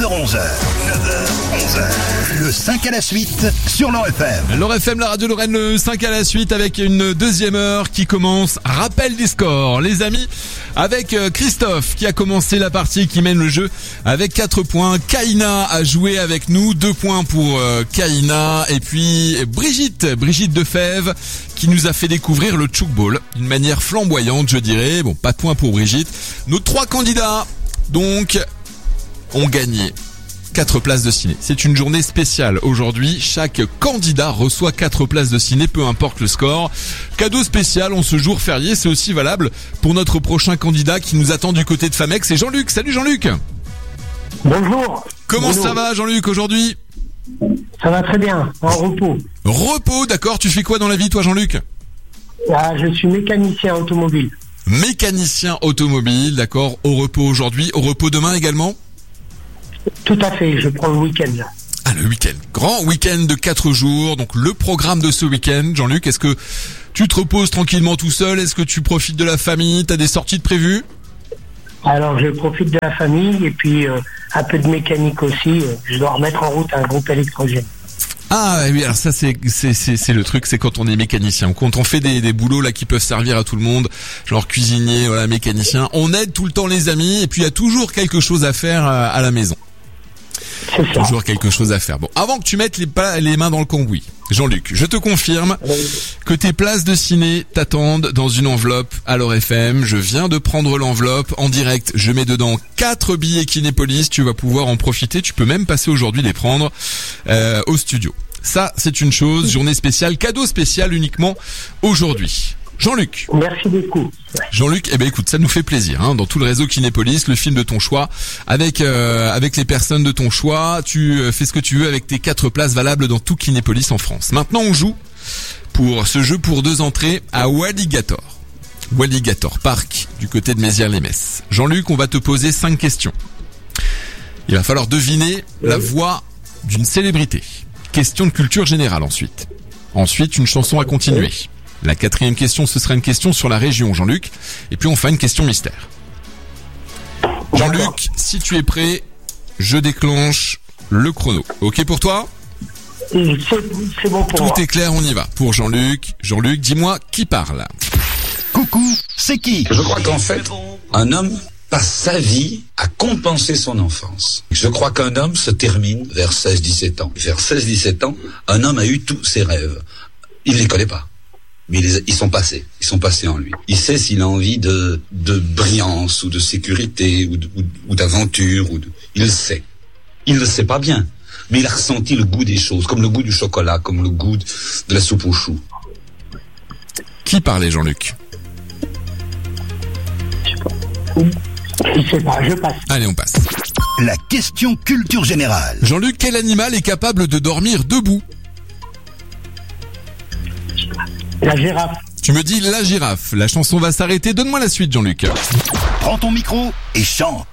9h-11h. 9h-11h. Le 5 à la suite sur Laure FM. Laure FM, la radio Lorraine, le 5 à la suite avec une deuxième heure qui commence. Rappel des scores, les amis, avec Christophe qui a commencé la partie, qui mène le jeu avec 4 points. Kaina a joué avec nous, 2 points pour Kaina. Et puis Brigitte Defebvre qui nous a fait découvrir le tchoukball d'une manière flamboyante, je dirais. Bon, pas de points pour Brigitte. Nos 3 candidats, donc, ont gagné 4 places de ciné. C'est une journée spéciale aujourd'hui. Chaque candidat reçoit 4 places de ciné, peu importe le score. Cadeau spécial en ce jour férié. C'est aussi valable pour notre prochain candidat qui nous attend du côté de Famex. C'est Jean-Luc. Salut Jean-Luc. Bonjour. Comment ça va Jean-Luc aujourd'hui? Ça va très bien, en repos. Repos, d'accord. Tu fais quoi dans la vie toi Jean-Luc? Je suis mécanicien automobile. Mécanicien automobile, d'accord. Au repos aujourd'hui, au repos demain également? Tout à fait, je prends le week-end là. Ah, le week-end. Grand week-end de 4 jours. Donc le programme de ce week-end, Jean-Luc, est-ce que tu te reposes tranquillement tout seul? Est-ce que tu profites de la famille? T'as des sorties de prévues? Alors je profite de la famille et puis un peu de mécanique aussi. Je dois remettre en route un groupe électrogène. Ah oui, alors ça c'est le truc, c'est quand on est mécanicien, quand on fait des boulots là qui peuvent servir à tout le monde, genre cuisinier, voilà, mécanicien, on aide tout le temps les amis et puis il y a toujours quelque chose à faire à la maison. C'est ça. Toujours quelque chose à faire. Bon, avant que tu mettes les mains dans le cambouis, Jean-Luc, je te confirme que tes places de ciné t'attendent dans une enveloppe à Laure FM. Je viens de prendre l'enveloppe en direct. Je mets dedans 4 billets Kinépolis. Tu vas pouvoir en profiter. Tu peux même passer aujourd'hui les prendre au studio. Ça, c'est une chose. Journée spéciale, cadeau spécial uniquement aujourd'hui. Jean-Luc. Merci beaucoup. Jean-Luc, eh ben écoute, ça nous fait plaisir, hein, dans tout le réseau Kinépolis, le film de ton choix, avec les personnes de ton choix, tu fais ce que tu veux avec tes 4 places valables dans tout Kinépolis en France. Maintenant, on joue pour ce jeu pour 2 entrées à Walligator Park, du côté de Mézières-les-Messes. Jean-Luc, on va te poser 5 questions. Il va falloir deviner la voix d'une célébrité. Question de culture générale ensuite. Ensuite, une chanson à continuer. La 4e question, ce sera une question sur la région, Jean-Luc. Et puis on fait une question mystère. Jean-Luc, si tu es prêt, je déclenche le chrono. Ok pour toi? C'est bon pour moi. Tout est clair, on y va. Pour Jean-Luc. Jean-Luc, dis-moi qui parle. Coucou, c'est qui? Je crois qu'en fait, un homme passe sa vie à compenser son enfance. Je crois qu'un homme se termine vers 16-17 ans. Vers 16-17 ans, un homme a eu tous ses rêves. Il ne les connaît pas. Mais ils sont passés en lui. Il sait s'il a envie de brillance ou de sécurité ou d'aventure il le sait. Il le sait pas bien, mais il a ressenti le goût des choses, comme le goût du chocolat, comme le goût de la soupe aux choux. Qui parlait, Jean-Luc? Je sais pas, je passe. Allez, on passe. La question culture générale. Jean-Luc, quel animal est capable de dormir debout? La girafe. Tu me dis la girafe. La chanson va s'arrêter. Donne-moi la suite, Jean-Luc. Prends ton micro et chante.